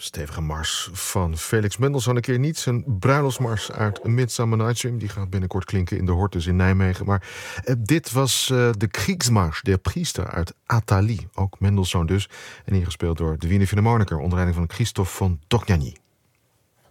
Stevige mars van Felix Mendelssohn. Een keer niet zijn bruiloftsmars uit A Midsummer Night's Dream. Die gaat binnenkort klinken in de Hortus in Nijmegen. Maar dit was de Kriegsmarsch der Priester uit Athalie. Ook Mendelssohn dus. En ingespeeld door de Wiener Philharmoniker onder leiding van Christoph von Dohnányi.